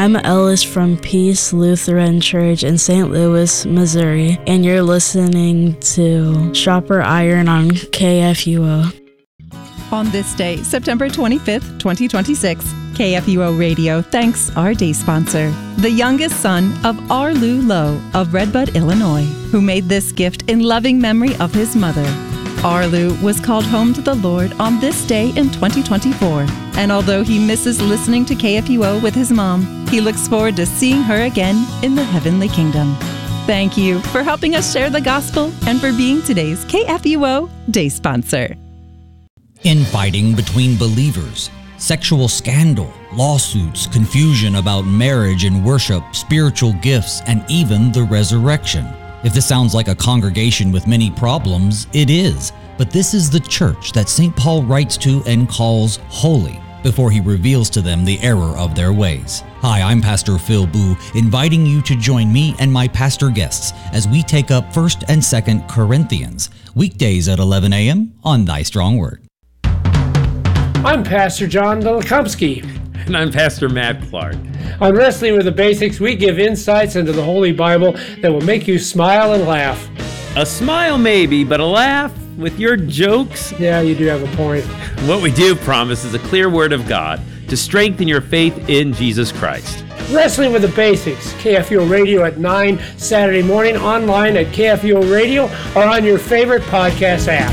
I'm Ellis from Peace Lutheran Church in St. Louis, Missouri, and you're listening to Sharper Iron on KFUO. On this day, September 25th, 2026, KFUO Radio thanks our day sponsor, the youngest son of Arlu Lowe of Redbud, Illinois, who made this gift in loving memory of his mother. Arlu was called home to the Lord on this day in 2024, and although he misses listening to KFUO with his mom, he looks forward to seeing her again in the heavenly kingdom. Thank you for helping us share the gospel and for being today's KFUO day sponsor. Infighting between believers, sexual scandal, lawsuits, confusion about marriage and worship, spiritual gifts, and even the resurrection. If this sounds like a congregation with many problems, it is. But this is the church that St. Paul writes to and calls holy before he reveals to them the error of their ways. Hi, I'm Pastor Phil Boo, inviting you to join me and my pastor guests as we take up 1st and 2nd Corinthians, weekdays at 11 a.m. on Thy Strong Word. I'm Pastor John Dolikomski. And I'm Pastor Matt Clark. On Wrestling with the Basics, we give insights into the Holy Bible that will make you smile and laugh. A smile maybe, but a laugh with your jokes? Yeah, you do have a point. What we do promise is a clear word of God to strengthen your faith in Jesus Christ. Wrestling with the Basics, KFUO Radio at 9 Saturday morning, online at KFUO Radio or on your favorite podcast app.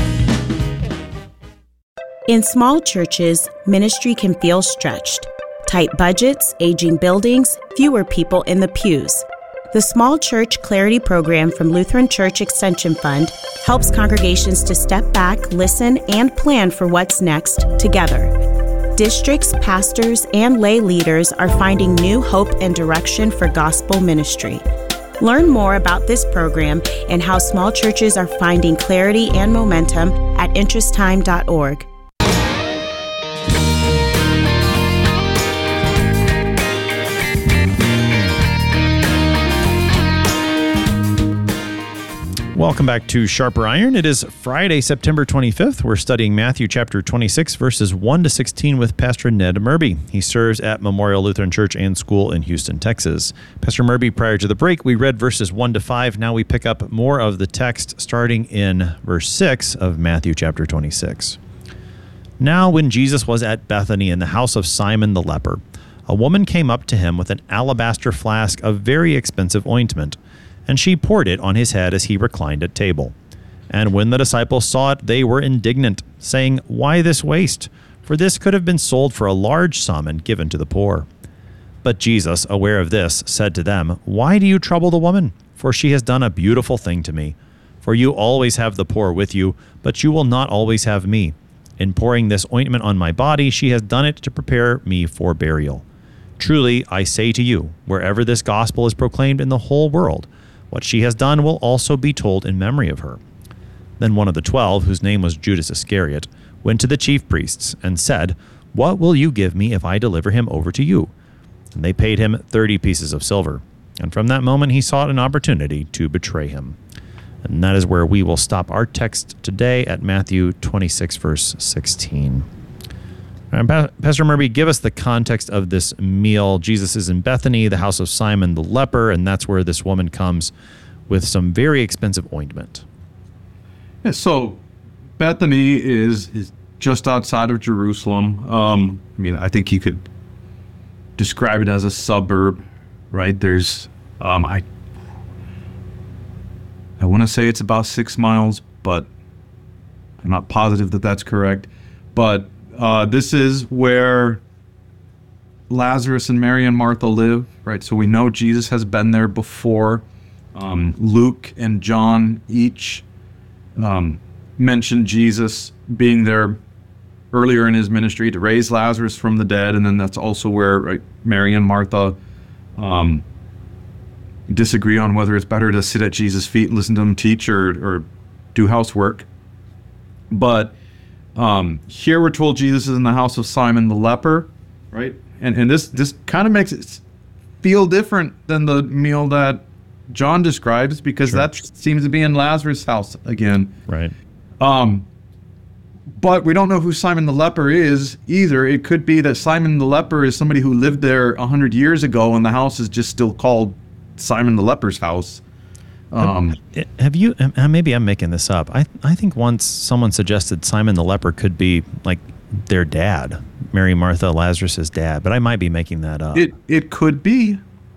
In small churches, ministry can feel stretched. Tight budgets, aging buildings, fewer people in the pews. The Small Church Clarity Program from Lutheran Church Extension Fund helps congregations to step back, listen, and plan for what's next together. Districts, pastors, and lay leaders are finding new hope and direction for gospel ministry. Learn more about this program and how small churches are finding clarity and momentum at interesttime.org. Welcome back to Sharper Iron. It is Friday, September 25th. We're studying Matthew chapter 26, verses 1 to 16 with Pastor Ned Murby. He serves at Memorial Lutheran Church and School in Houston, Texas. Pastor Murby, prior to the break, we read verses 1 to 5. Now we pick up more of the text starting in verse 6 of Matthew chapter 26. Now when Jesus was at Bethany in the house of Simon the leper, a woman came up to him with an alabaster flask of very expensive ointment, and she poured it on his head as he reclined at table. And when the disciples saw it, they were indignant, saying, "Why this waste? For this could have been sold for a large sum and given to the poor." But Jesus, aware of this, said to them, "Why do you trouble the woman? For she has done a beautiful thing to me. For you always have the poor with you, but you will not always have me. In pouring this ointment on my body, she has done it to prepare me for burial. Truly, I say to you, wherever this gospel is proclaimed in the whole world, what she has done will also be told in memory of her." Then one of the 12, whose name was Judas Iscariot, went to the chief priests and said, "What will you give me if I deliver him over to you?" And they paid him 30 pieces of silver. And from that moment he sought an opportunity to betray him. And that is where we will stop our text today at Matthew 26, verse 16. Pastor Murby, give us the context of this meal. Jesus is in Bethany, the house of Simon the leper, and that's where this woman comes with some very expensive ointment. Yeah, so Bethany is just outside of Jerusalem. I think you could describe it as a suburb, right? There's, I want to say it's about 6 miles, but I'm not positive that that's correct. But this is where Lazarus and Mary and Martha live, right? So we know Jesus has been there before. Luke and John each mentioned Jesus being there earlier in his ministry to raise Lazarus from the dead, and then that's also where Mary and Martha disagree on whether it's better to sit at Jesus' feet and listen to him teach or do housework. But here we're told Jesus is in the house of Simon the leper, right? And this kind of makes it feel different than the meal that John describes, because that seems to be in Lazarus' house again. Right. But we don't know who Simon the leper is either. It could be that Simon the leper is somebody who lived there 100 years ago, and the house is just still called Simon the leper's house. Have you? Maybe I'm making this up. I think once someone suggested Simon the leper could be like their dad, Mary, Martha, Lazarus's dad, but I might be making that up. It could be.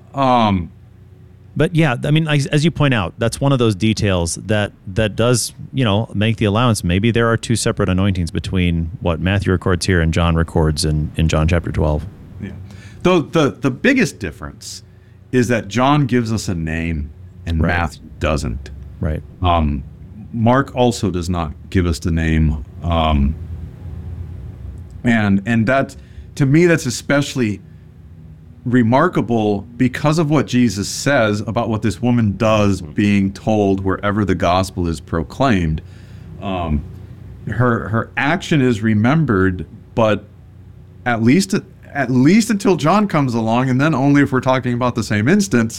But yeah, I mean, as you point out, that's one of those details that does, make the allowance. Maybe there are two separate anointings between what Matthew records here and John records in John chapter 12. Yeah. Though the biggest difference is that John gives us a name and Matthew doesn't. Right. Mark also does not give us the name. And that, to me, that's especially remarkable because of what Jesus says about what this woman does being told wherever the gospel is proclaimed. Her action is remembered, but at least until John comes along, and then only if we're talking about the same instance,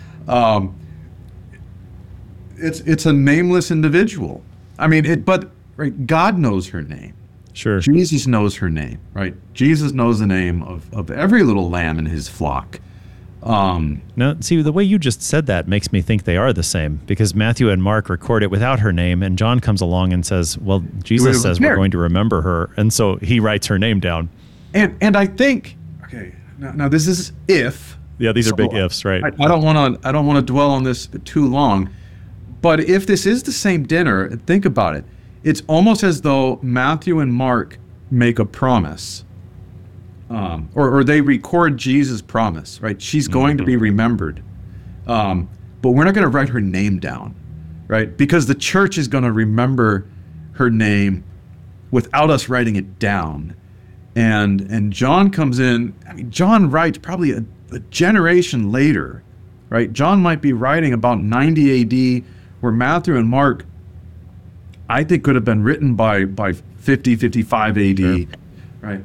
it's a nameless individual. I mean, but God knows her name. Sure. Jesus knows her name, right? Jesus knows the name of every little lamb in his flock. Now, see, the way you just said that makes me think they are the same, because Matthew and Mark record it without her name, and John comes along and says, well, Jesus says we're going to remember her, and so he writes her name down. And I think, okay, now this is if. Yeah, these are big ifs, right? I don't want to dwell on this too long, but if this is the same dinner, think about it. It's almost as though Matthew and Mark make a promise, or they record Jesus' promise, right? She's going to be remembered, but we're not going to write her name down, right? Because the church is going to remember her name without us writing it down. And John comes in. I mean, John writes probably a generation later, right? John might be writing about 90 A.D., where Matthew and Mark, I think, could have been written by 50, 55 AD, sure. Right?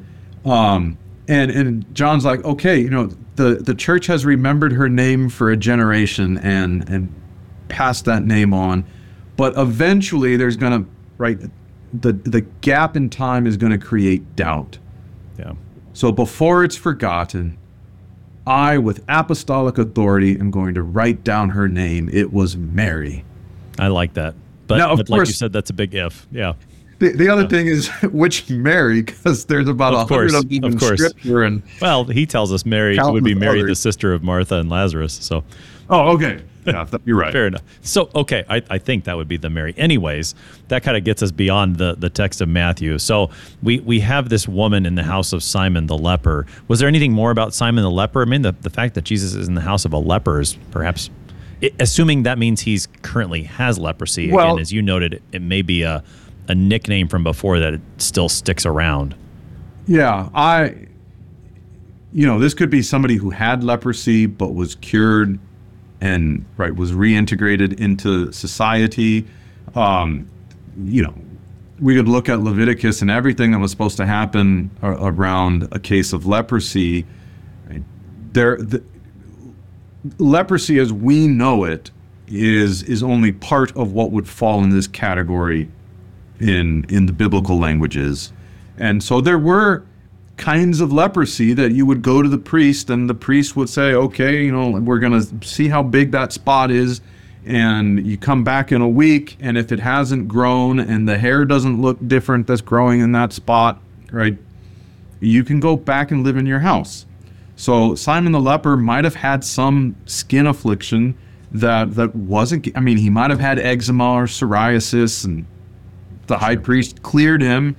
And John's like, okay, the church has remembered her name for a generation and passed that name on, but eventually there's gonna, the gap in time is gonna create doubt. Yeah. So before it's forgotten, I, with apostolic authority, am going to write down her name. It was Mary. I like that. But, now, but like you said, that's a big if. Yeah. The other thing is which Mary, because there's about 100 of them in Scripture. And well, he tells us Mary would be Mary, the sister of Martha and Lazarus. So. Oh, okay. Yeah, you're right. Fair enough. So, okay, I think that would be the Mary. Anyways, that kind of gets us beyond the text of Matthew. So we have this woman in the house of Simon the leper. Was there anything more about Simon the leper? I mean, the fact that Jesus is in the house of a leper is perhaps, assuming that means he's currently has leprosy. Well, again, as you noted, it may be a nickname from before that it still sticks around. Yeah, this could be somebody who had leprosy but was cured and was reintegrated into society. We could look at Leviticus and everything that was supposed to happen around a case of leprosy. Right? Leprosy, as we know it, is only part of what would fall in this category in the biblical languages. And so there were kinds of leprosy that you would go to the priest, and the priest would say, okay, we're going to see how big that spot is, and you come back in a week, and if it hasn't grown and the hair doesn't look different that's growing in that spot, right, you can go back and live in your house. So Simon the leper might have had some skin affliction that wasn't, he might have had eczema or psoriasis, and the high priest cleared him,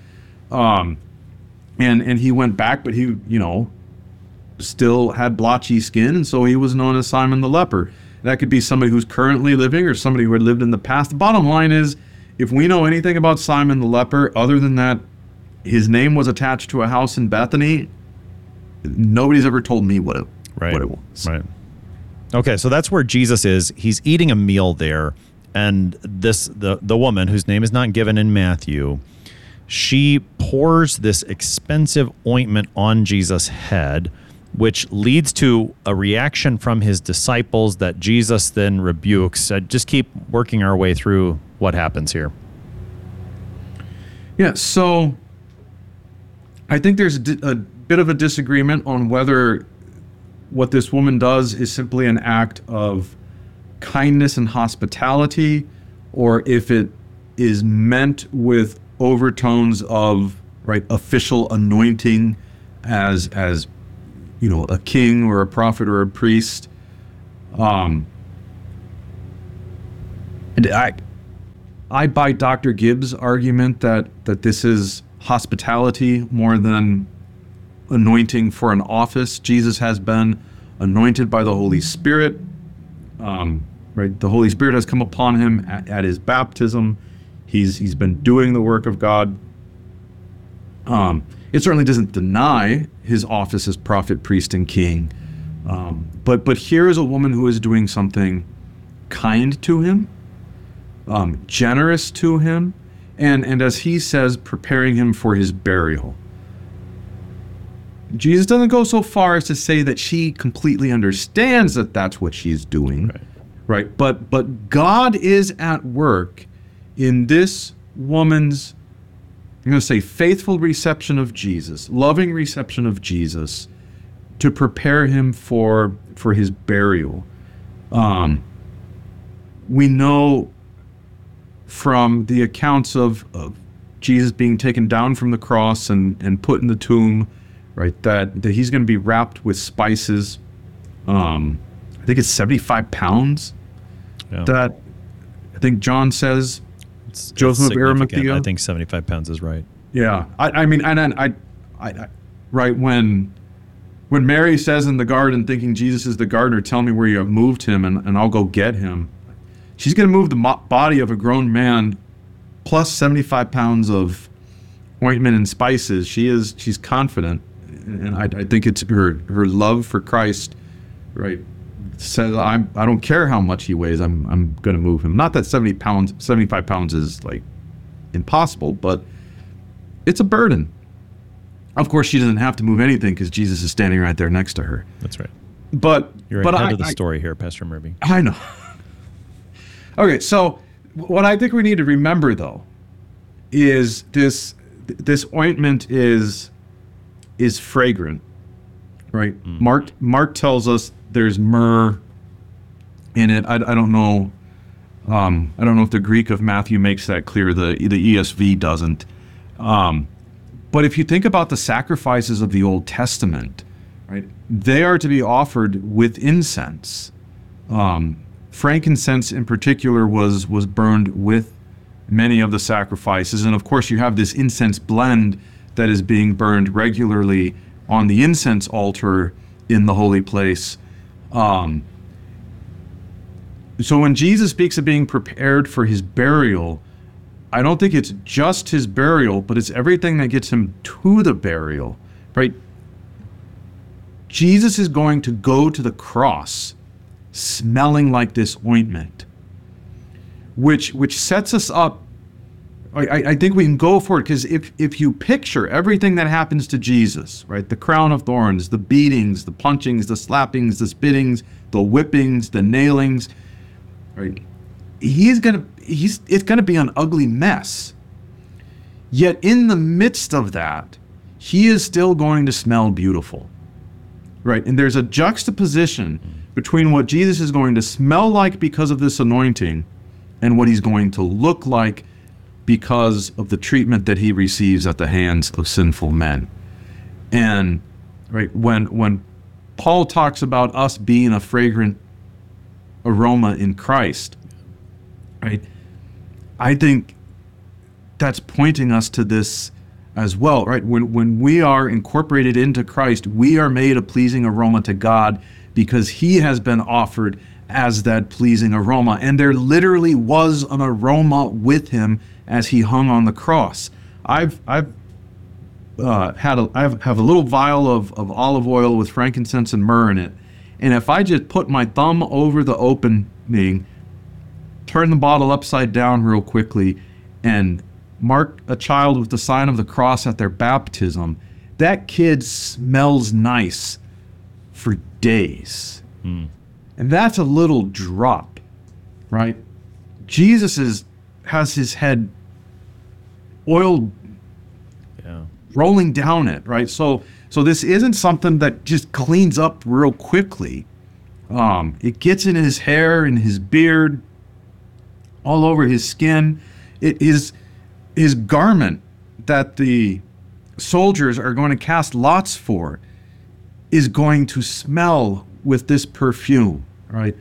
and he went back, but he, still had blotchy skin, and so he was known as Simon the leper. That could be somebody who's currently living or somebody who had lived in the past. The bottom line is, if we know anything about Simon the leper, other than that his name was attached to a house in Bethany, nobody's ever told me what it was. Right. Okay, so that's where Jesus is. He's eating a meal there, and the woman, whose name is not given in Matthew, she pours this expensive ointment on Jesus' head, which leads to a reaction from his disciples that Jesus then rebukes. Just keep working our way through what happens here. Yeah, so I think there's a bit of a disagreement on whether what this woman does is simply an act of kindness and hospitality, or if it is meant with overtones of official anointing as a king or a prophet or a priest. And I buy Dr. Gibbs' argument that this is hospitality more than anointing for an office. Jesus has been anointed by the Holy Spirit. The Holy Spirit has come upon him at his baptism. He's been doing the work of God. It certainly doesn't deny his office as prophet, priest, and king. But here is a woman who is doing something kind to him, generous to him, and as he says, preparing him for his burial. Jesus doesn't go so far as to say that she completely understands that that's what she's doing, right? But God is at work in this woman's, I'm going to say, faithful reception of Jesus, loving reception of Jesus, to prepare him for his burial. We know from the accounts of Jesus being taken down from the cross and put in the tomb, right, that he's going to be wrapped with spices. I think it's 75 pounds. Yeah. That I think John says. Joseph of Arimathea. I think 75 pounds is right. Yeah, I mean, right when Mary says in the garden, thinking Jesus is the gardener, tell me where you have moved him, and I'll go get him. She's going to move the body of a grown man, plus 75 pounds of ointment and spices. She's confident, and I think it's her love for Christ, right? Says I don't care how much he weighs. I'm going to move him. Not that 75 pounds is impossible, but it's a burden. Of course, she doesn't have to move anything because Jesus is standing right there next to her. That's right. But you're ahead of the story here, Pastor Murby. I know. Okay, so what I think we need to remember though is this ointment is fragrant, right? Mark tells us there's myrrh in it. I don't know. I don't know if the Greek of Matthew makes that clear. The ESV doesn't. But if you think about the sacrifices of the Old Testament, right, they are to be offered with incense. Frankincense in particular was burned with many of the sacrifices, and of course you have this incense blend that is being burned regularly on the incense altar in the holy place. So when Jesus speaks of being prepared for his burial, I don't think it's just his burial, but it's everything that gets him to the burial, right? Jesus is going to go to the cross smelling like this ointment, which sets us up. I think we can go for it, because if you picture everything that happens to Jesus, right? The crown of thorns, the beatings, the punchings, the slappings, the spittings, the whippings, the nailings, right? It's gonna be an ugly mess. Yet in the midst of that, he is still going to smell beautiful, right? And there's a juxtaposition between what Jesus is going to smell like because of this anointing and what he's going to look like because of the treatment that he receives at the hands of sinful men. And right, when Paul talks about us being a fragrant aroma in Christ, right, I think that's pointing us to this as well, right? When we are incorporated into Christ, we are made a pleasing aroma to God because he has been offered as that pleasing aroma. And there literally was an aroma with him as he hung on the cross. I have a little vial of olive oil with frankincense and myrrh in it. And if I just put my thumb over the opening, turn the bottle upside down real quickly, and mark a child with the sign of the cross at their baptism, that kid smells nice for days. And that's a little drop, right? Jesus has his head oiled rolling down it, right? So this isn't something that just cleans up real quickly. It gets in his hair and his beard, all over his skin. It is his garment that the soldiers are going to cast lots for is going to smell with this perfume, right?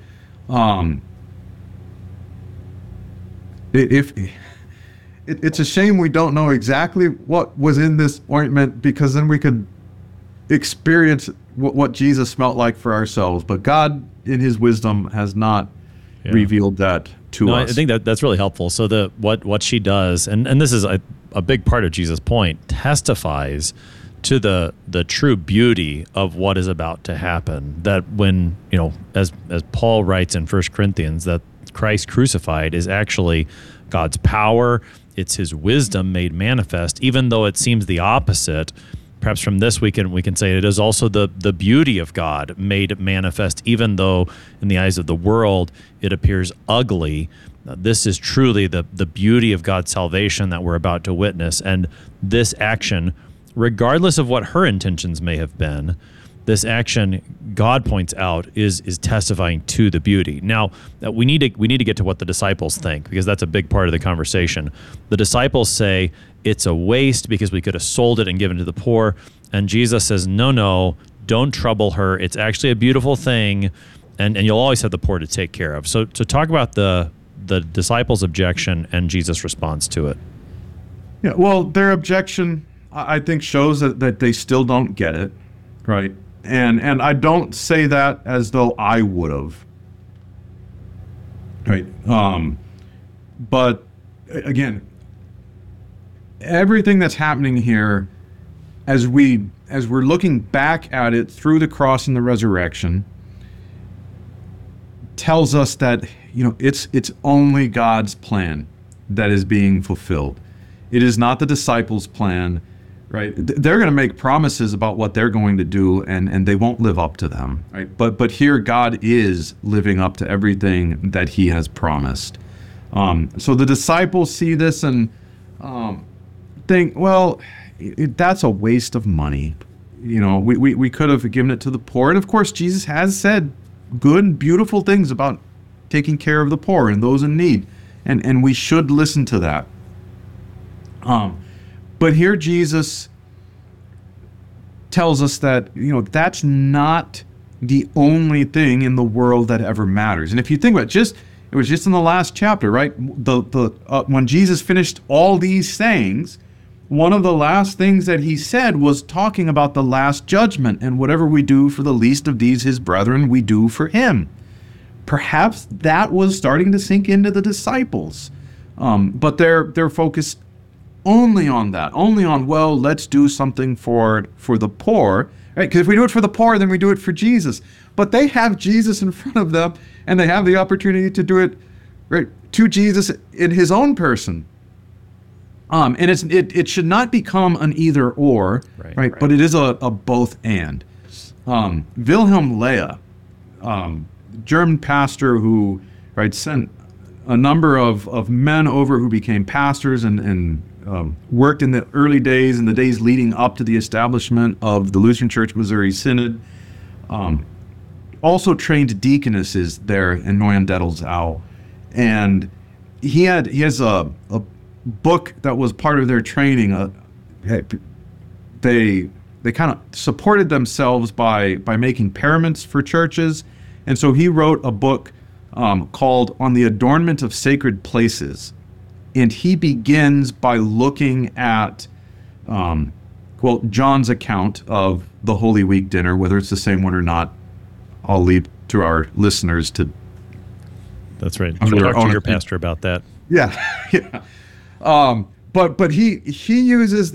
It's a shame we don't know exactly what was in this ointment, because then we could experience what Jesus smelled like for ourselves. But God, in his wisdom, has not revealed that to us. I think that's really helpful. So what she does, and this is a big part of Jesus' point, testifies to the true beauty of what is about to happen. That when, as Paul writes in 1 Corinthians, that Christ crucified is actually God's power. It's his wisdom made manifest, even though it seems the opposite. Perhaps from this we can say it is also the beauty of God made manifest, even though in the eyes of the world it appears ugly. This is truly the beauty of God's salvation that we're about to witness. And this action, regardless of what her intentions may have been, this action, God points out, is testifying to the beauty. Now, we need to get to what the disciples think, because that's a big part of the conversation. The disciples say it's a waste because we could have sold it and given it to the poor. And Jesus says, no, don't trouble her. It's actually a beautiful thing, and you'll always have the poor to take care of. So talk about the disciples' objection and Jesus' response to it. Yeah, well, their objection, I think, shows that they still don't get it, right? And I don't say that as though I would have, right? But again, everything that's happening here, as we're looking back at it through the cross and the resurrection, tells us that it's only God's plan that is being fulfilled. It is not the disciples' plan. Right, they're going to make promises about what they're going to do, and they won't live up to them. Right, but here God is living up to everything that He has promised. So the disciples see this and think, well, that's a waste of money. We could have given it to the poor, and of course Jesus has said good, beautiful things about taking care of the poor and those in need, and we should listen to that. But here Jesus tells us that, that's not the only thing in the world that ever matters. And if you think about it, it was just in the last chapter, right? When Jesus finished all these sayings, one of the last things that he said was talking about the last judgment, and whatever we do for the least of these his brethren, we do for him. Perhaps that was starting to sink into the disciples. But they're focused only on that, well, let's do something for the poor, right? Because if we do it for the poor, then we do it for Jesus. But they have Jesus in front of them, and they have the opportunity to do it, right, to Jesus in his own person. And it should not become an either or, right? But it is a both and. Wilhelm Leah, German pastor who sent a number of men over who became pastors and worked in the early days, in the days leading up to the establishment of the Lutheran Church Missouri Synod. Also trained deaconesses there in Neuendettelsau. And he has a book that was part of their training. They kind of supported themselves by making paraments for churches. And so he wrote a book called On the Adornment of Sacred Places. And he begins by looking at, quote, John's account of the Holy Week dinner. Whether it's the same one or not, I'll leave to our listeners to. That's right. Talk to your pastor about that. Yeah. But he uses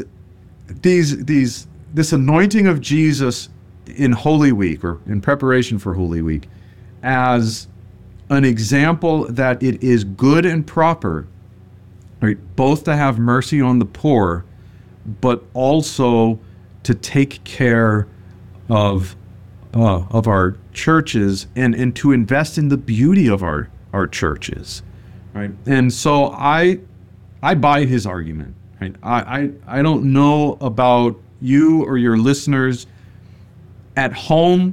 this anointing of Jesus in Holy Week, or in preparation for Holy Week, as an example that it is good and proper, right, both to have mercy on the poor, but also to take care of our churches and to invest in the beauty of our churches, right? And so I buy his argument, Right? I don't know about you or your listeners at home.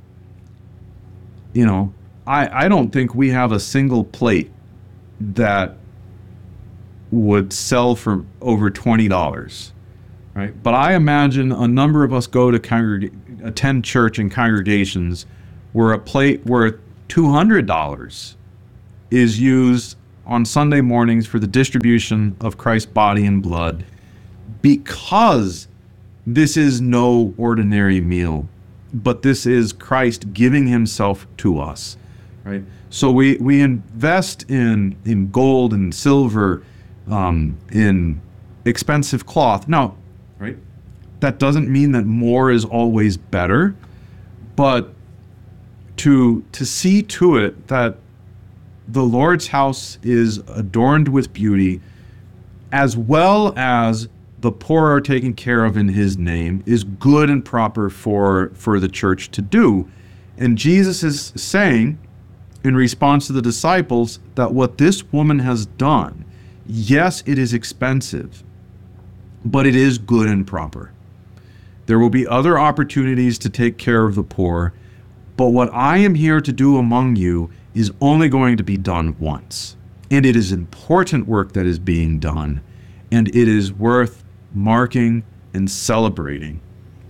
You know, I don't think we have a single plate that would sell for over $20, right? But I imagine a number of us go to attend church in congregations where a plate worth $200 is used on Sunday mornings for the distribution of Christ's body and blood, because this is no ordinary meal, but this is Christ giving himself to us, right? So we invest in gold and silver, in expensive cloth. Now, right, that doesn't mean that more is always better, but to see to it that the Lord's house is adorned with beauty, as well as the poor are taken care of in his name, is good and proper for the church to do. And Jesus is saying, in response to the disciples, that what this woman has done, yes, it is expensive, but it is good and proper. There will be other opportunities to take care of the poor, but what I am here to do among you is only going to be done once. And it is important work that is being done, and it is worth marking and celebrating.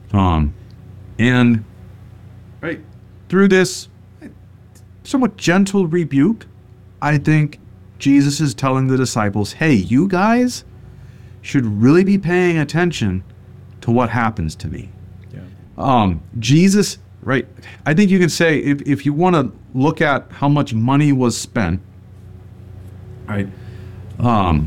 And right through this somewhat gentle rebuke, I think Jesus is telling the disciples, hey, you guys should really be paying attention to what happens to me. Yeah. Jesus, right, I think you can say, if you want to look at how much money was spent, right, I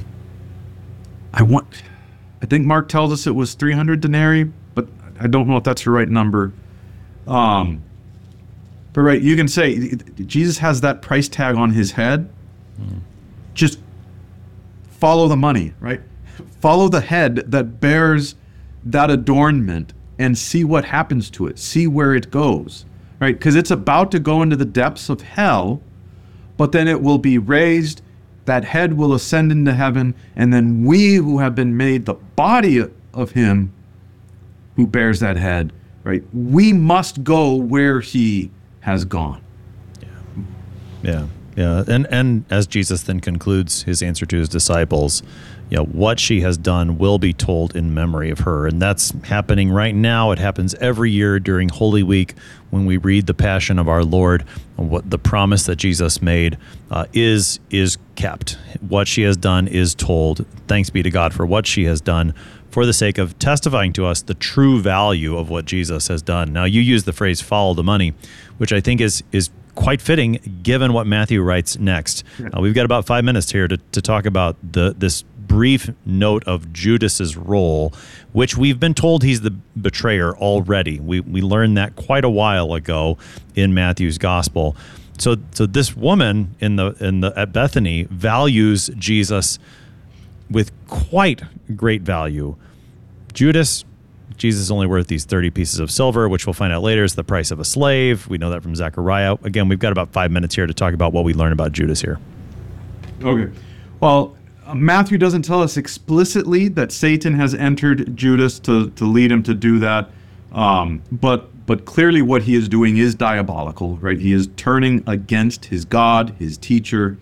think Mark tells us it was 300 denarii, but I don't know if that's the right number. But right, you can say Jesus has that price tag on his head. Just follow the money, right? Follow the head that bears that adornment and see what happens to it. See where it goes, right? Because it's about to go into the depths of hell, but then it will be raised. That head will ascend into heaven, and then we who have been made the body of him who bears that head, right? We must go where he has gone. Yeah. And as Jesus then concludes his answer to his disciples, what she has done will be told in memory of her. And that's happening right now. It happens every year during Holy Week when we read the Passion of our Lord. What the promise that Jesus made is kept. What she has done is told. Thanks be to God for what she has done, for the sake of testifying to us the true value of what Jesus has done. Now, you use the phrase "follow the money," which I think is quite fitting given what Matthew writes next. We've got about 5 minutes here to talk about this brief note of Judas's role, which we've been told he's the betrayer already. We learned that quite a while ago in Matthew's gospel. So this woman at Bethany values Jesus with quite great value. Jesus is only worth these 30 pieces of silver, which we'll find out later is the price of a slave. We know that from Zechariah. Again, we've got about 5 minutes here to talk about what we learn about Judas here. Okay. Well, Matthew doesn't tell us explicitly that Satan has entered Judas to lead him to do that. But clearly what he is doing is diabolical, right? He is turning against his God, his teacher.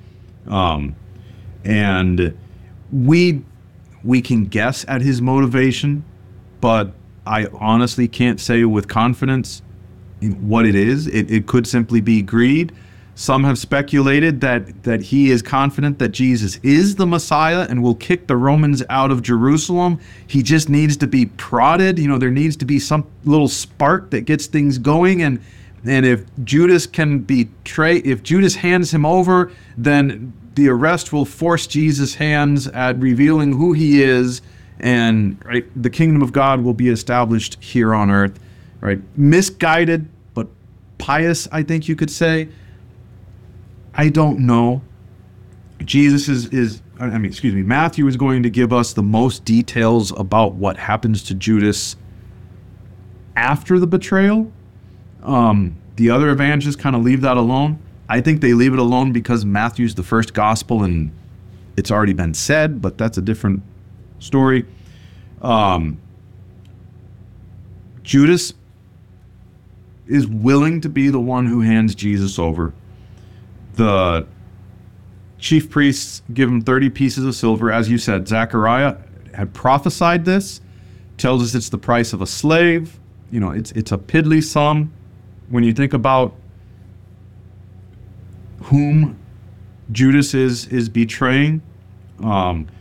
And we can guess at his motivation, but I honestly can't say with confidence what it is. It could simply be greed. Some have speculated that he is confident that Jesus is the Messiah and will kick the Romans out of Jerusalem. He just needs to be prodded. There needs to be some little spark that gets things going. And if Judas if Judas hands him over, then the arrest will force Jesus' hands at revealing who he is. And right, the kingdom of God will be established here on earth, right? Misguided, but pious, I think you could say. I don't know. Matthew is going to give us the most details about what happens to Judas after the betrayal. The other evangelists kind of leave that alone. I think they leave it alone because Matthew's the first gospel and it's already been said, but that's a different story. Judas is willing to be the one who hands Jesus over. The chief priests give him 30 pieces of silver. As you said, Zechariah had prophesied this, tells us it's the price of a slave. You know, it's a piddly sum when you think about whom Judas is betraying.